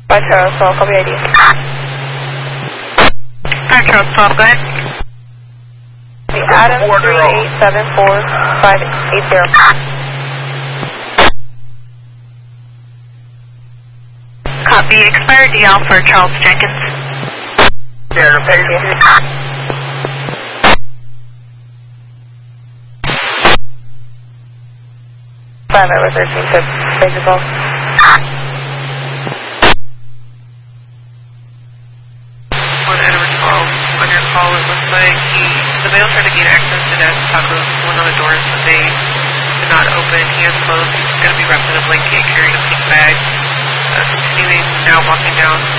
5 Charles 12, copy ID. 5 Charles 12, go ahead. The Adam 3874580. Copy, expired DL for Charles Jenkins. Yeah, thank you. 5 over 13 to physical. On Edward 12, on your call, it looks like the male tried to gain access to that taco, one of the doors, but they did not open. He is closed. He's going to be wrapped in a blanket, carrying a pink bag. Continuing now, walking down